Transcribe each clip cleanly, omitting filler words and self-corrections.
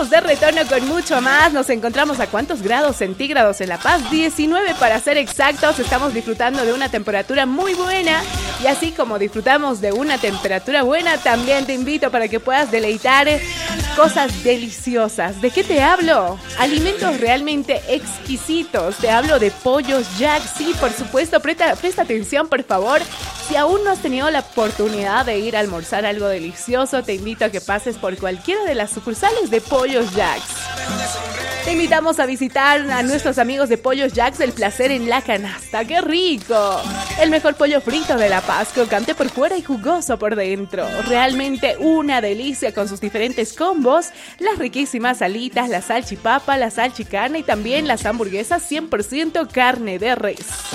estamos de retorno con mucho más. Nos encontramos a ¿cuántos grados centígrados en La Paz? 19 para ser exactos. Estamos disfrutando de una temperatura muy buena. Y así como disfrutamos de una temperatura buena, también te invito para que puedas deleitar cosas deliciosas. ¿De qué te hablo? Alimentos realmente exquisitos. Te hablo de Pollos Jack. Sí, por supuesto, presta atención, por favor. Si aún no has tenido la oportunidad de ir a almorzar algo delicioso, te invito a que pases por cualquiera de las sucursales de Pollos Jacks. Te invitamos a visitar a nuestros amigos de Pollos Jacks, el placer en la canasta. ¡Qué rico! El mejor pollo frito de La Paz, crocante por fuera y jugoso por dentro. Realmente una delicia con sus diferentes combos, las riquísimas alitas, la salchipapa, la salchicarne y también las hamburguesas 100% carne de res.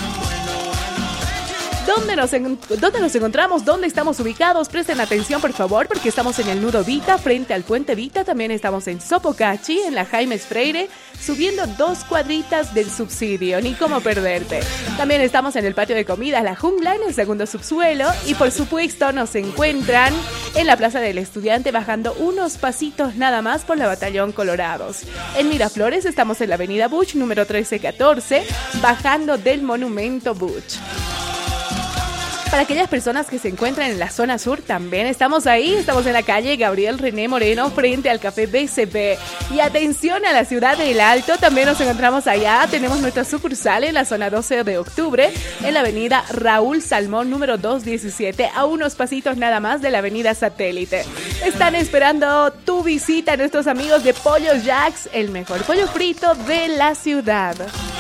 ¿Dónde nos encontramos? ¿Dónde estamos ubicados? Presten atención, por favor, porque estamos en el Nudo Vita, frente al Puente Vita. También estamos en Sopocachi, en la Jaimes Freire, subiendo 2 cuadritas del subsidio. Ni cómo perderte. También estamos en el patio de comidas La Jungla, en el segundo subsuelo. Y por supuesto nos encuentran en la Plaza del Estudiante, bajando unos pasitos nada más por la Batallón Colorados. En Miraflores estamos en la Avenida Buch, número 1314, bajando del Monumento Buch. Para aquellas personas que se encuentran en la zona sur, también estamos ahí. Estamos en la calle Gabriel René Moreno, frente al Café BCP. Y atención a la ciudad del Alto, también nos encontramos allá. Tenemos nuestra sucursal en la zona 12 de octubre, en la avenida Raúl Salmón, número 217, a unos pasitos nada más de la avenida Satélite. Están esperando tu visita a nuestros amigos de Pollos Jacks, el mejor pollo frito de la ciudad.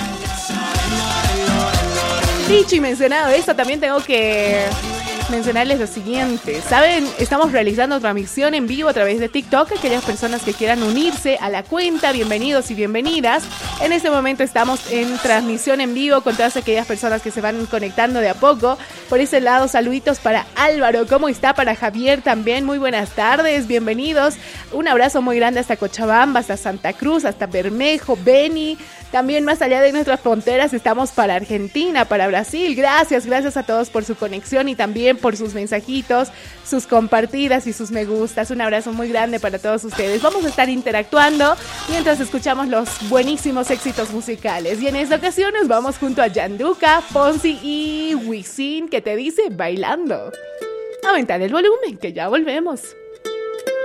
Dicho y mencionado esto, también tengo que mencionarles lo siguiente. ¿Saben? Estamos realizando transmisión en vivo a través de TikTok. Aquellas personas que quieran unirse a la cuenta, bienvenidos y bienvenidas. En este momento estamos en transmisión en vivo con todas aquellas personas que se van conectando de a poco. Por ese lado, saluditos para Álvaro. ¿Cómo está? Para Javier también. Muy buenas tardes, bienvenidos. Un abrazo muy grande hasta Cochabamba, hasta Santa Cruz, hasta Bermejo, Beni. También más allá de nuestras fronteras estamos para Argentina, para Brasil. Gracias a todos por su conexión y también por sus mensajitos, sus compartidas y sus me gustas. Un abrazo muy grande para todos ustedes. Vamos a estar interactuando mientras escuchamos los buenísimos éxitos musicales. Y en esta ocasión nos vamos junto a Yanduka, Fonsi y Wisin, que te dice bailando. Aumentar el volumen, que ya volvemos.